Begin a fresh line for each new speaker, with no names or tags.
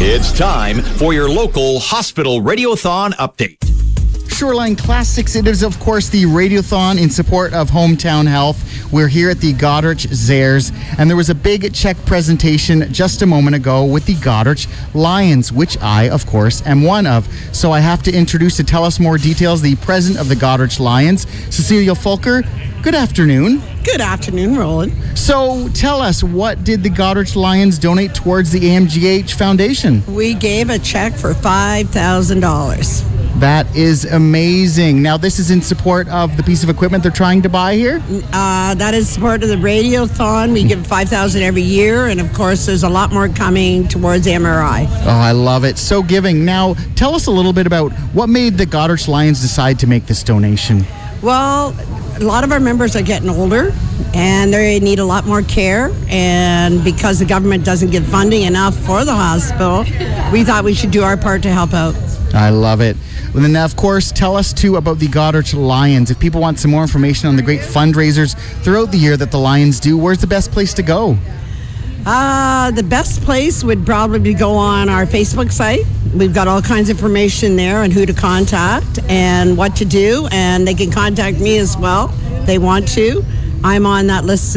It's time for your local hospital radiothon update.
Shoreline Classics. It is, of course, the radiothon in support of Hometown Health. We're here at the Goderich Zares, and there was a big check presentation just a moment ago with the Goderich Lions, which I, of course, am one of. So I have to introduce, to tell us more details, the president of the Goderich Lions, Cecilia Fulker. Good afternoon.
Good afternoon, Roland.
So tell us, what did the Goderich Lions donate towards the AMGH Foundation?
We gave a check for $5,000.
That is amazing. Now, this is in support of the piece of equipment they're trying to buy here?
That is support of the radiothon. We give $5,000 every year, and of course, there's a lot more coming towards MRI.
Oh, I love it. So giving. Now, tell us a little bit about what made the Goderich Lions decide to make this donation.
Well, a lot of our members are getting older, and they need a lot more care. And because the government doesn't give funding enough for the hospital, we thought we should do our part to help out.
I love it. And then, of course, tell us, too, about the Goderich Lions. If people want some more information on the great fundraisers throughout the year that the Lions do, where's the best place to go?
The best place would probably go on our Facebook site. We've got all kinds of information there on who to contact and what to do, and they can contact me as well if they want to. I'm on that list